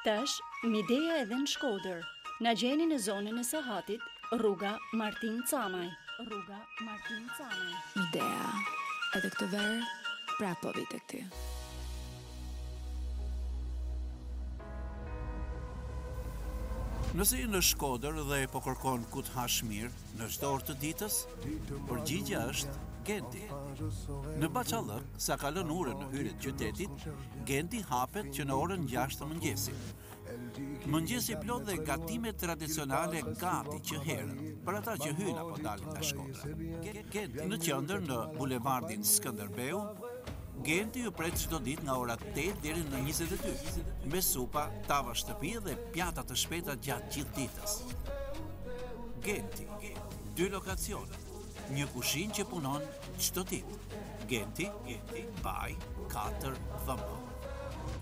Tash, Midea edhe në Shkodër. Na gjeni në zonën e Sahatit, rruga Martin Camaj. Midea, edhe këtë verë, prapë vite këty. Nëse je në Shkodër dhe po kërkon ku të hash mirë në çdo orë të ditës, përgjigjja është Genti. Në Bachallëk, sa kalon orën në hyrje të qytetit, Genti hapet që në orën 6 të mëngjesit. Mëngjesi plot dhe gatime tradicionale gati që herën, për ata që hyjnë apo dalin nga Shkodra. Genti në qendër në bulevardin Skënderbeu, Genti ju pret çdo ditë nga ora 8 deri në 22, me supa, tava shtëpi dhe pjata të shpejta gjatë gjithë ditës. Genti, 2 lokacione, një kushinë që punon çdo ditë. Genti, Baj, 4 dhëmbë.